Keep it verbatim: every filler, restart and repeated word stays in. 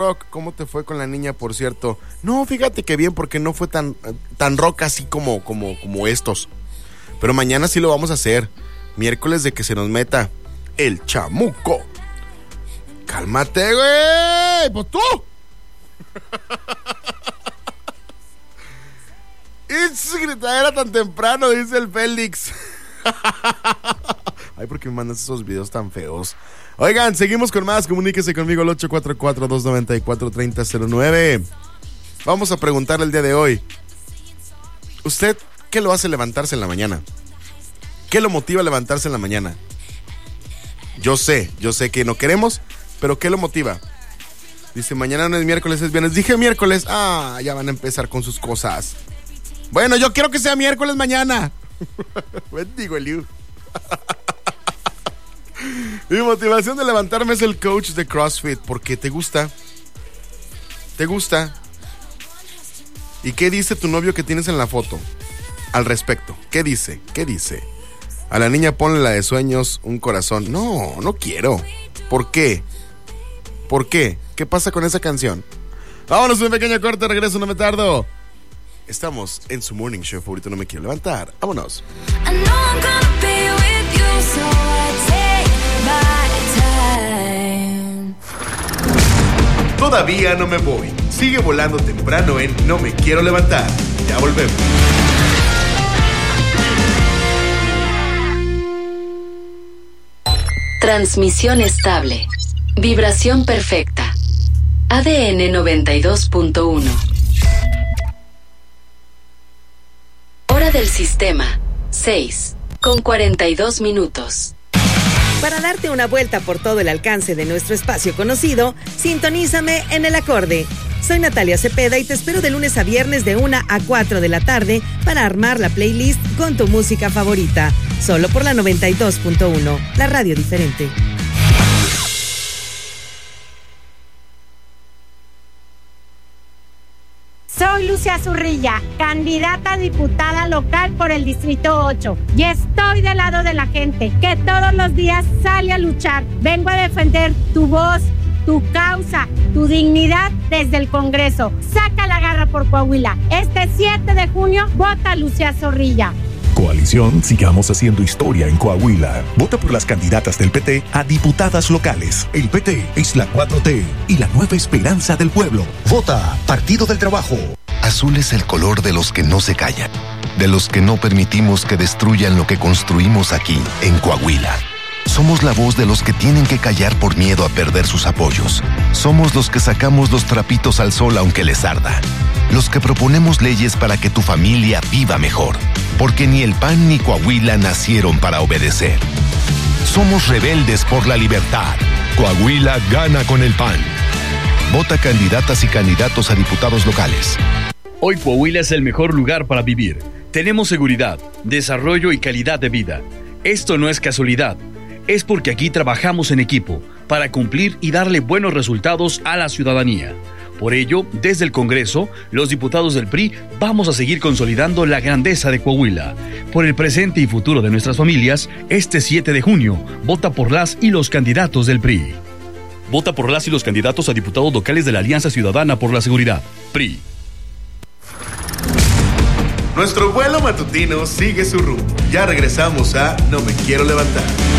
rock. ¿Cómo te fue con la niña, por cierto? No, fíjate que bien, porque no fue tan, tan rock así como, como, como estos. Pero mañana sí lo vamos a hacer. Miércoles de que se nos meta el chamuco. Cálmate, güey. Pues tú. Es gritadera tan temprano, dice el Félix. Ay, ¿por qué me mandas esos videos tan feos? Oigan, seguimos con más. Comuníquese conmigo al ocho cuatro cuatro, dos nueve cuatro, tres cero cero nueve. Vamos a preguntarle el día de hoy: ¿usted qué lo hace levantarse en la mañana? ¿Qué lo motiva a levantarse en la mañana? Yo sé, yo sé que no queremos, pero ¿qué lo motiva? Dice, mañana no es miércoles, es viernes. Dije miércoles. Ah, ya van a empezar con sus cosas. Bueno, yo quiero que sea miércoles mañana. Bendigo el you. Mi motivación de levantarme es el coach de CrossFit. Porque te gusta. ¿Te gusta? ¿Y qué dice tu novio que tienes en la foto al respecto? ¿Qué dice? ¿Qué dice? A la niña ponle la de sueños, un corazón. No, no quiero. ¿Por qué? ¿Por qué? ¿Qué pasa con esa canción? Vámonos, un pequeño corte, regreso, no me tardo. Estamos en su morning show favorito, no me quiero levantar. Vámonos. Todavía no me voy. Sigue volando temprano en No Me Quiero Levantar. Ya volvemos. Transmisión estable. Vibración perfecta. A D N noventa y dos punto uno. Hora del sistema, seis, con cuarenta y dos minutos. Para darte una vuelta por todo el alcance de nuestro espacio conocido, sintonízame en El Acorde. Soy Natalia Cepeda y te espero de lunes a viernes de una a cuatro de la tarde para armar la playlist con tu música favorita. Solo por la noventa y dos punto uno, la radio diferente. Soy Lucia Zurrilla, candidata a diputada local por el Distrito ocho, y estoy del lado de la gente que todos los días sale a luchar. Vengo a defender tu voz, tu causa, tu dignidad desde el Congreso. Saca la garra por Coahuila. Este siete de junio, vota Lucia Zorrilla. Coalición Sigamos Haciendo Historia en Coahuila. Vota por las candidatas del P T a diputadas locales. El P T es la cuatro T y la nueva esperanza del pueblo. Vota Partido del Trabajo. Azul es el color de los que no se callan, de los que no permitimos que destruyan lo que construimos aquí, en Coahuila. Somos la voz de los que tienen que callar por miedo a perder sus apoyos. Somos los que sacamos los trapitos al sol aunque les arda. Los que proponemos leyes para que tu familia viva mejor. Porque ni el P A N ni Coahuila nacieron para obedecer. Somos rebeldes por la libertad. Coahuila gana con el P A N. Vota candidatas y candidatos a diputados locales. Hoy Coahuila es el mejor lugar para vivir. Tenemos seguridad, desarrollo y calidad de vida. Esto no es casualidad. Es porque aquí trabajamos en equipo para cumplir y darle buenos resultados a la ciudadanía. Por ello, desde el Congreso, los diputados del P R I vamos a seguir consolidando la grandeza de Coahuila. Por el presente y futuro de nuestras familias, este siete de junio, vota por las y los candidatos del P R I. Vota por las y los candidatos a diputados locales de la Alianza Ciudadana por la Seguridad, P R I. Nuestro vuelo matutino sigue su rumbo. Ya regresamos a No Me Quiero Levantar.